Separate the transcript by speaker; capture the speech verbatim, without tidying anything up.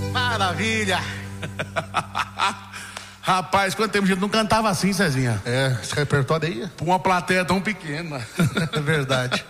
Speaker 1: Maravilha. Rapaz, quanto tempo a gente não cantava assim, Cezinha?
Speaker 2: É, esse repertório aí.
Speaker 1: Pra uma plateia tão pequena.
Speaker 2: É verdade.